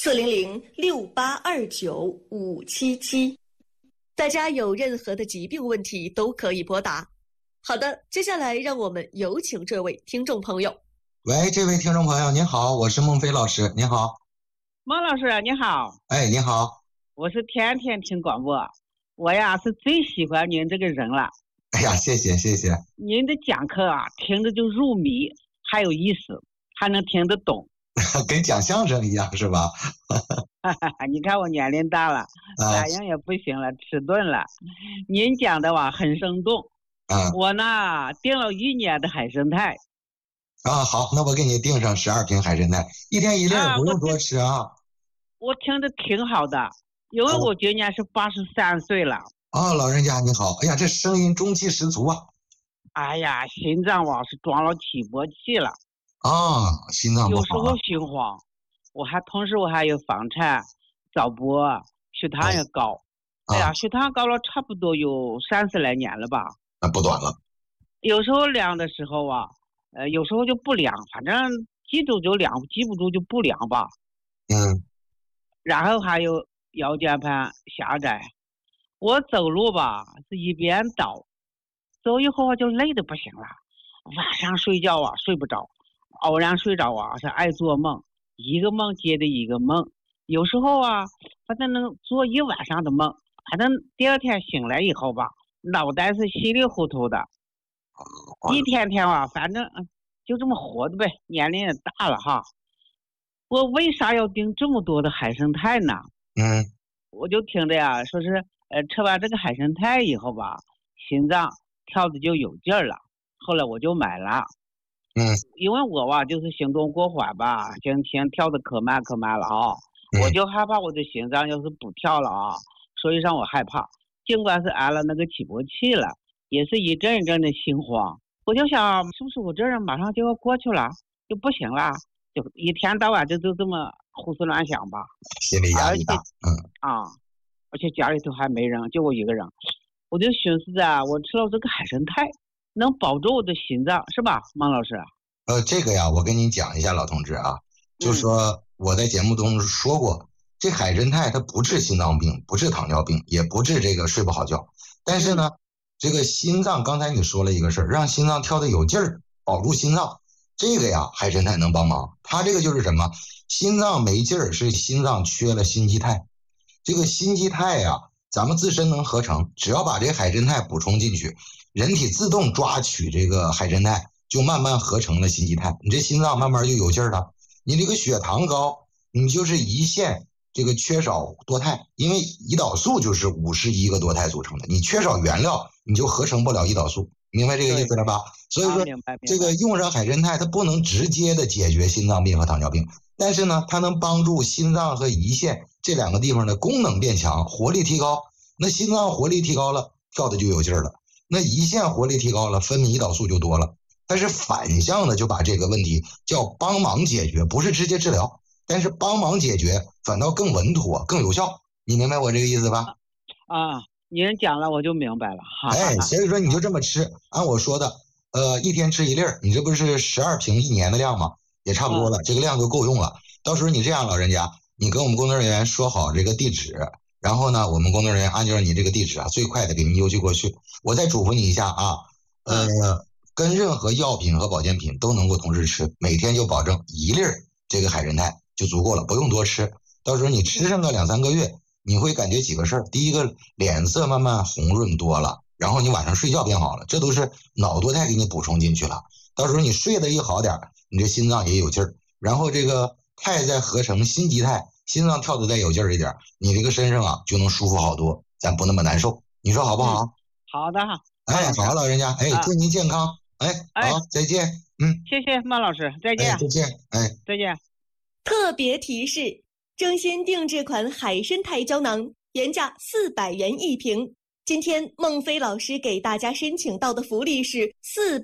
400-6829-577。大家有任何的疾病问题都可以拨打。好的，接下来让我们有请这位听众朋友。 喂，这位听众朋友您好，我是孟非老师，您好。 孟老师你好。 哎，您好。 我是天天听广播，我呀是最喜欢您这个人了。 哎呀，谢谢谢谢。 您的讲课啊，听着就入迷，还有意思，还能听得懂。 跟讲相声一样是吧？ 你看我年龄大了，反应也不行了，迟钝了。您讲的吧很生动。我呢订了1年的海参泰。 好，那我给你订上12瓶海参泰，一天1粒，不用多吃啊。 我听着挺好的，因为我今年是83岁了。 老人家你好，哎呀，这声音中气十足啊。 哎呀，心脏是装了起搏器了。 心脏不好。 有时候心慌，同时我还有房颤、早搏，血糖也高。哎呀，血糖高了差不多有30来年了吧。 那不短了。 有时候量的时候有时候就不量，反正记住就量，记不住就不量吧。然后还有腰间盘狭窄，我走路吧是一边倒，走以后就累得不行了，晚上睡觉睡不着，偶然睡着是爱做梦，一个梦接着一个梦，有时候反正能做一晚上的梦，反正第二天醒来以后吧，脑袋是稀里糊涂的，一天天反正就这么活的呗，年龄也大了哈。我为啥要订这么多的海参泰呢？我就听着说是吃完这个海参泰以后吧，心脏跳的就有劲儿了，后来我就买了。因为我就是行动过缓吧，心跳的可慢了我就害怕我的心脏要是不跳了所以让我害怕。尽管是安了那个起搏器了，也是一阵一阵的心慌。我就想，是不是我这人马上就要过去了，就不行了，就一天到晚就这么胡思乱想吧， 心理压力大。 而且家里头还没人，就我一个人，我就寻思着，我吃了这个海参泰能保住我的心脏，是吧，孟老师？ 这个我跟你讲一下，老同志就说我在节目中说过，这海参泰它不治心脏病，不治糖尿病，也不治这个睡不好觉，但是呢，这个心脏刚才你说了一个事儿，让心脏跳得有劲儿，保住心脏，这个海参泰能帮忙。它这个就是什么？心脏没劲儿，是心脏缺了心肌肽。这个心肌肽咱们自身能合成，只要把这个海参泰补充进去，人体自动抓取这个海参泰，就慢慢合成了心肌肽，你这心脏慢慢就有劲儿了。你这个血糖高，你就是胰腺这个缺少多肽，因为胰岛素就是51个多肽组成的，你缺少原料，你就合成不了胰岛素，明白这个意思了吧？所以说这个用上海参泰，它不能直接的解决心脏病和糖尿病，但是呢，它能帮助心脏和胰腺这2个地方的功能变强，活力提高。那心脏活力提高了，跳的就有劲儿了，那胰腺活力提高了，分泌胰岛素就多了。它是反向的，就把这个问题叫帮忙解决，不是直接治疗，但是帮忙解决反倒更稳妥更有效，你明白我这个意思吧？ 您讲了我就明白了。 所以说你就这么吃，按我说的一天吃1粒，你这不是12瓶1年的量吗？也差不多了，这个量就够用了。到时候你这样，老人家你跟我们工作人员说好这个地址，然后呢我们工作人员按照你这个地址最快的给您邮寄过去。我再嘱咐你一下跟任何药品和保健品都能够同时吃，每天就保证1粒这个海参泰就足够了，不用多吃。到时候你吃上个2-3个月，你会感觉几个事儿。第一个，脸色慢慢红润多了，然后你晚上睡觉变好了，这都是脑多肽给你补充进去了。到时候你睡得一好点，你这心脏也有劲儿，然后这个肽再合成心肌肽，心脏跳得再有劲儿一点，你这个身上就能舒服好多，咱不那么难受，你说好不好？ 好的。 好，老人家，祝您健康。好，再见。 谢谢孟老师，再见。 再见。 再见。 特别提示：争先定制款海参泰胶囊原价400元1瓶，今天孟非老师给大家申请到的福利是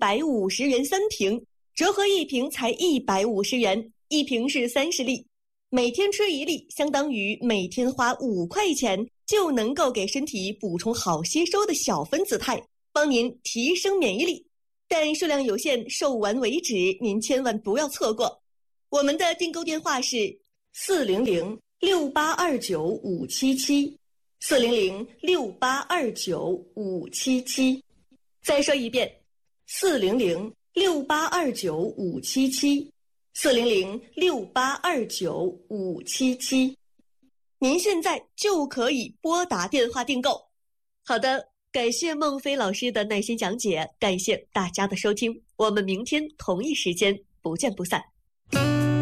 450元3瓶，折合1瓶才150元，1瓶是30粒，每天吃1粒，相当于每天花5块钱就能够给身体补充好吸收的小分子肽，帮您提升免疫力。但数量有限，售完为止，您千万不要错过。我们的订购电话是 ，400-6829-577，400-6829-577。再说一遍，400-6829-577，400-6829-577。您现在就可以拨打电话订购。好的，感谢孟非老师的耐心讲解，感谢大家的收听，我们明天同一时间不见不散。